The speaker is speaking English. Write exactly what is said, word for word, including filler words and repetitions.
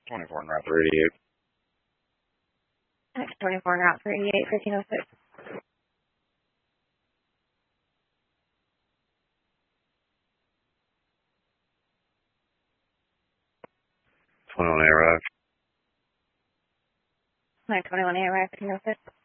twenty-four and route three eighty-eight. Next twenty-four and route three eighty-eight, fifteen oh six. twenty-one A arrived. nine twenty-one A arrived, fifteen oh six.